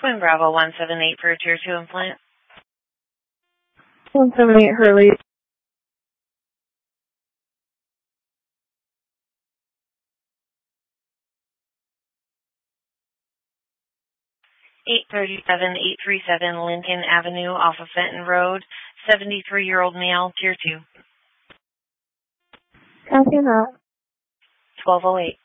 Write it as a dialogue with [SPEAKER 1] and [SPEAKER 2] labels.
[SPEAKER 1] Twin Bravo 178 for a Tier 2 implant.
[SPEAKER 2] 178 Hurley.
[SPEAKER 1] 837 Lincoln Avenue off of Fenton Road. 73-year-old male, Tier 2.
[SPEAKER 2] Copy that.
[SPEAKER 1] 1208.